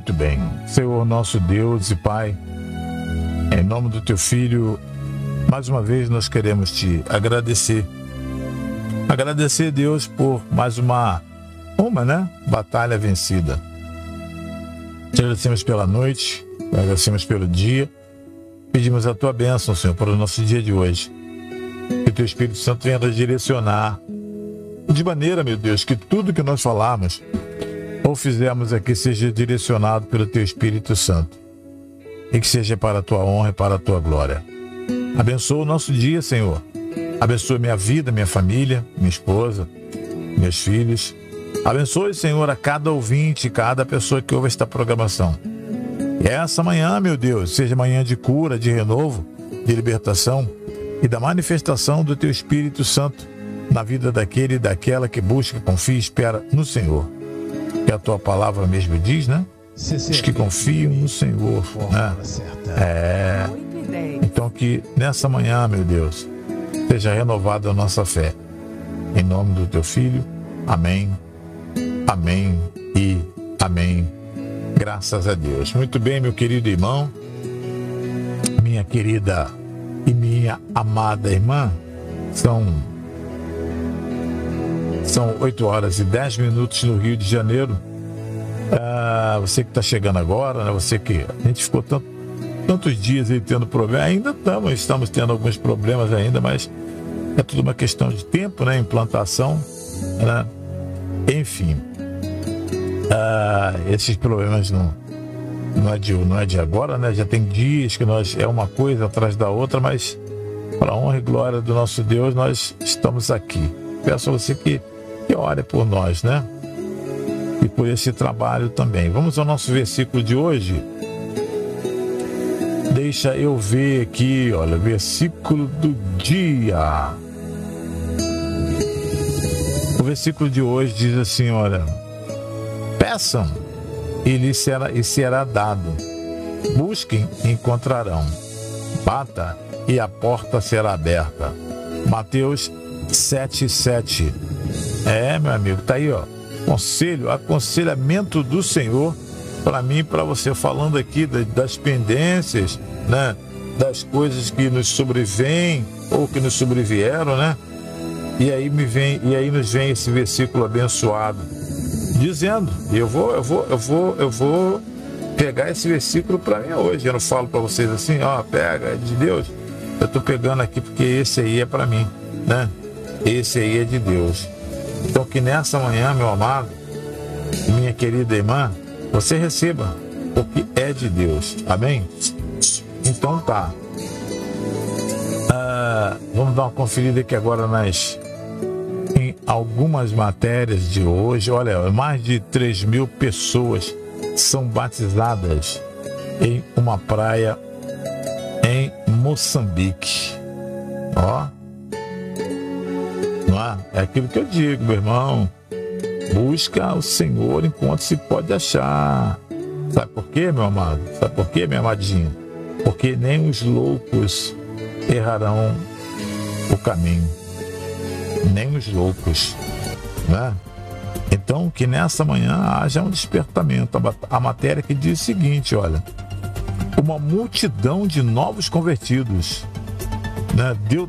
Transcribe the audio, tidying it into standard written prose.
Muito bem. Senhor nosso Deus e Pai, em nome do Teu Filho, mais uma vez nós queremos Te agradecer. Agradecer, Deus, por mais uma batalha vencida. Te agradecemos pela noite, te agradecemos pelo dia. Pedimos a Tua bênção, Senhor, para o nosso dia de hoje. Que o Teu Espírito Santo venha nos direcionar de maneira, meu Deus, que tudo que nós falarmos ou fizermos aqui seja direcionado pelo Teu Espírito Santo e que seja para a Tua honra e para a Tua glória. Abençoa o nosso dia, Senhor. Abençoa minha vida, minha família, minha esposa, meus filhos. Abençoe, Senhor, a cada ouvinte, cada pessoa que ouve esta programação. E essa manhã, meu Deus, seja manhã de cura, de renovo, de libertação e da manifestação do Teu Espírito Santo na vida daquele e daquela que busca, confia e espera no Senhor. Que a Tua palavra mesmo diz, né? Os que confiam no Senhor, né? Então que nessa manhã, meu Deus, seja renovada a nossa fé. Em nome do Teu Filho, amém, amém e amém. Graças a Deus. Muito bem, meu querido irmão, minha querida e minha amada irmã, são 8h10 no Rio de Janeiro. Você que está chegando agora, né? Você que a gente ficou tantos dias aí tendo problema, ainda estamos tendo alguns problemas ainda, mas é tudo uma questão de tempo, né? Implantação, né? Enfim, esses problemas não é de agora, né? Já tem dias que é uma coisa atrás da outra, mas para a honra e glória do nosso Deus, nós estamos aqui. Peço a você que ore por nós, né? E por esse trabalho também. Vamos ao nosso versículo de hoje. Deixa eu ver aqui, olha, versículo do dia. O versículo de hoje diz assim, olha: peçam e será dado. Busquem e encontrarão. Bata e a porta será aberta. Mateus 7:7. Meu amigo, tá aí, ó. Aconselhamento do Senhor para mim e para você, falando aqui das pendências, né? Das coisas que nos sobrevêm ou que nos sobrevieram, né? E aí nos vem esse versículo abençoado, dizendo, eu vou pegar esse versículo para mim hoje. Eu não falo para vocês assim, pega, é de Deus. Eu estou pegando aqui porque esse aí é para mim, né? Esse aí é de Deus. Então que nessa manhã, meu amado, minha querida irmã, você receba o que é de Deus. Amém? Então tá. Vamos dar uma conferida aqui agora em algumas matérias de hoje. Olha, mais de 3.000 pessoas são batizadas em uma praia em Moçambique. Não é? É aquilo que eu digo, meu irmão. Busca o Senhor enquanto se pode achar. Sabe por quê, meu amado? Sabe por quê, minha amadinha? Porque nem os loucos errarão o caminho. Nem os loucos, né? Então, que nessa manhã haja um despertamento. A matéria que diz o seguinte, olha: uma multidão de novos convertidos, né?